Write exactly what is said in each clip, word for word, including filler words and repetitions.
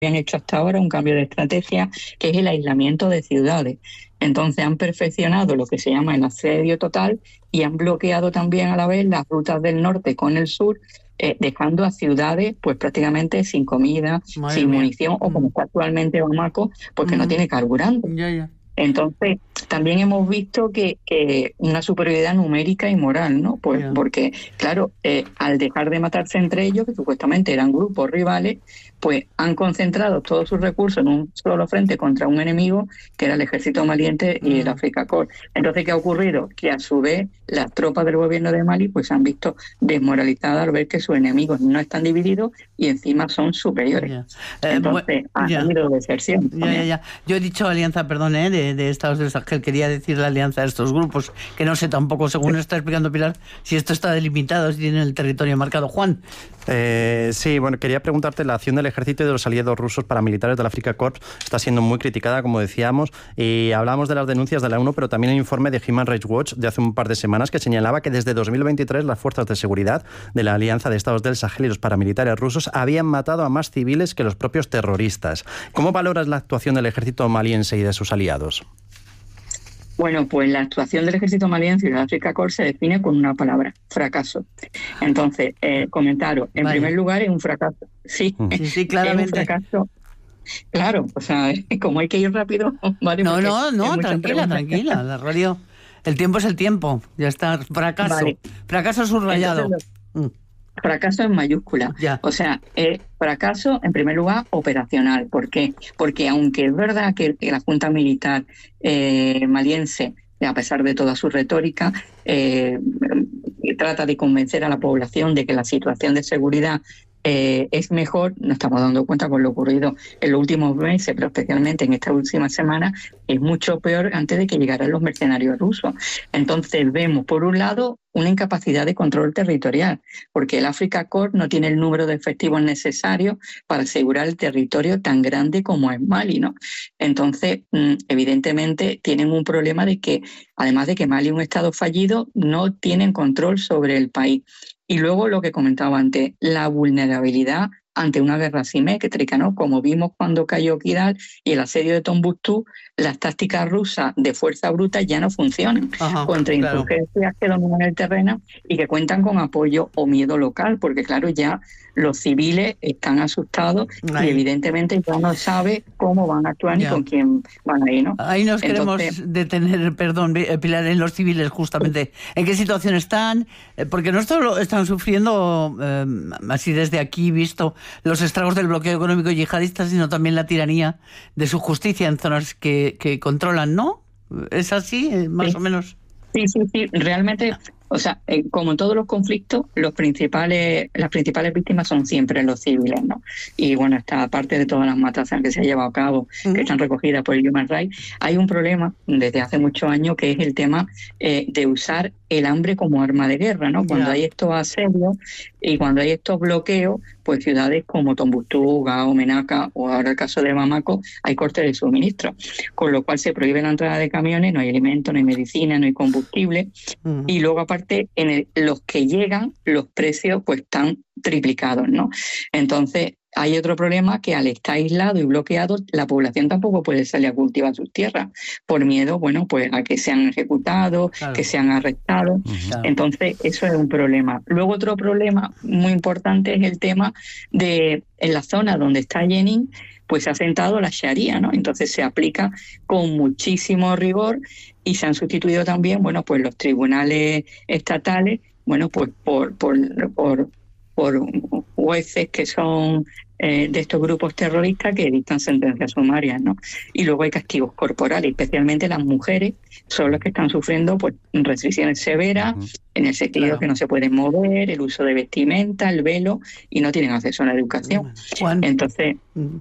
habían hecho hasta ahora, un cambio de estrategia, que es el aislamiento de ciudades. Entonces han perfeccionado lo que se llama el asedio total y han bloqueado también a la vez las rutas del norte con el sur, eh, dejando a ciudades pues prácticamente sin comida, Madre sin mía. munición, o como está actualmente Bamako, porque Mm. no tiene carburante. Ya, ya. Entonces, también hemos visto que, que una superioridad numérica y moral, ¿no? Pues Ya. porque, claro, eh, al dejar de matarse entre ellos, que supuestamente eran grupos rivales, pues han concentrado todos sus recursos en un solo frente contra un enemigo, que era el ejército maliente y el Mm. Afrika Korps. Entonces, ¿qué ha ocurrido? Que a su vez las tropas del gobierno de Mali pues se han visto desmoralizadas al ver que sus enemigos no están divididos y encima son superiores. Ya. Eh, Entonces, bu- ha ya. habido deserción. Ya, ya, también. ya. Yo he dicho alianza, perdón, ¿eh? de, de Estados del Sahel. Quería decir la alianza de estos grupos, que no sé tampoco, según está explicando Pilar, si esto está delimitado, si tiene el territorio marcado. Juan. Eh, sí, bueno, quería preguntarte, la acción del ejército y de los aliados rusos paramilitares del Afrika Korps está siendo muy criticada, como decíamos, y hablamos de las denuncias de la ONU, pero también hay un informe de Human Rights Watch de hace un par de semanas que señalaba que desde dos mil veintitrés las fuerzas de seguridad de la Alianza de Estados del Sahel y los paramilitares rusos habían matado a más civiles que los propios terroristas. ¿Cómo valoras la actuación del ejército maliense y de sus aliados? Bueno, pues la actuación del ejército maliense y del Afrika Korps se define con una palabra: fracaso. Entonces, eh, comentaros, en Vale. primer lugar, es un fracaso. Sí, Sí, sí, es un claramente. fracaso. Claro, o sea, como hay que ir rápido, ¿vale? No, Porque no, hay no, muchas tranquila, preguntas. tranquila. La radio, el tiempo es el tiempo. Ya está, fracaso. Vale. Fracaso subrayado. Entonces, Mm. Fracaso en mayúscula. Ya. O sea, es fracaso, en primer lugar, operacional. ¿Por qué? Porque aunque es verdad que, que la Junta Militar eh, maliense, a pesar de toda su retórica, eh, trata de convencer a la población de que la situación de seguridad eh, es mejor, nos estamos dando cuenta con lo ocurrido en los últimos meses, pero especialmente en esta última semana, es mucho peor antes de que llegaran los mercenarios rusos. Entonces vemos, por un lado, una incapacidad de control territorial, porque el Afrika Korps no tiene el número de efectivos necesarios para asegurar el territorio tan grande como es Mali, ¿no? Entonces, evidentemente, tienen un problema de que, además de que Mali es un estado fallido, no tienen control sobre el país. Y luego lo que comentaba antes, la vulnerabilidad ante una guerra asimétrica, ¿no? Como vimos cuando cayó Kidal y el asedio de Tombuctú, las tácticas rusas de fuerza bruta ya no funcionan. Ajá, contra claro. insurgencias que dominan el terreno y que cuentan con apoyo o miedo local, porque claro, ya los civiles están asustados Ahí. y evidentemente ya no sabe cómo van a actuar Ya. ni con quién van a ir, ¿no? Ahí nos Entonces, queremos detener, perdón, Pilar, en los civiles justamente. ¿En qué situación están? Eh, Porque no solo están sufriendo, eh, así desde aquí visto, los estragos del bloqueo económico yihadista, sino también la tiranía de su justicia en zonas que, que controlan, ¿no? ¿Es así, eh, más Sí. o menos? Sí, sí, sí, realmente, o sea, eh, como en todos los conflictos, los principales, las principales víctimas son siempre los civiles, ¿no? Y bueno, esta parte de todas las matanzas que se han llevado a cabo, Uh-huh. que están recogidas por el Human Rights, hay un problema desde hace muchos años que es el tema eh, de usar el hambre como arma de guerra, ¿no? Cuando Ya. hay estos asedios y cuando hay estos bloqueos, pues ciudades como Tombuctú, Gao, Menaka o ahora el caso de Bamako, hay cortes de suministro, con lo cual se prohíbe la entrada de camiones, no hay alimentos, no hay medicina, no hay combustible. Uh-huh. Y luego, aparte, en el- los que llegan, los precios pues están triplicados, ¿no? Entonces, hay otro problema que al estar aislado y bloqueado, la población tampoco puede salir a cultivar sus tierras, por miedo, bueno, pues a que sean ejecutados, Claro. que sean arrestados. Claro. Entonces, eso es un problema. Luego, otro problema muy importante es el tema de, en la zona donde está Jenin, pues se ha sentado la Sharia, ¿no? Entonces se aplica con muchísimo rigor y se han sustituido también, bueno, pues los tribunales estatales, bueno, pues por por por, por jueces que son eh, de estos grupos terroristas que dictan sentencias sumarias, ¿no? Y luego hay castigos corporales, especialmente las mujeres son las que están sufriendo pues restricciones severas, Ujú. en el sentido Claro. que no se pueden mover, el uso de vestimenta, el velo, y no tienen acceso a la educación. Juan. Entonces,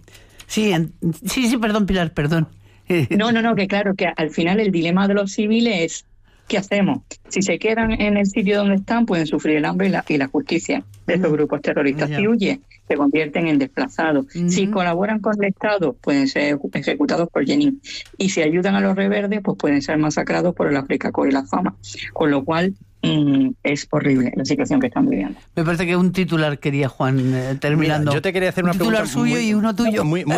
Sí, en- sí, sí, perdón, Pilar, perdón. no, no, no, que claro, que al final el dilema de los civiles es ¿qué hacemos? Si se quedan en el sitio donde están, pueden sufrir el hambre y la, y la justicia de estos Ujú. grupos terroristas. Ya. Si huyen, se convierten en desplazados. Ujú. Si colaboran con el Estado, pueden ser ejecutados por Jenin. Y si ayudan a los reverdes, pues pueden ser masacrados por el Afrika Korps y la Fama. Con lo cual, mm, es horrible la situación que están viviendo. Me parece que un titular quería Juan, eh, terminando. Mira, yo te quería hacer una un titular pregunta suyo muy- y uno tuyo. muy- muy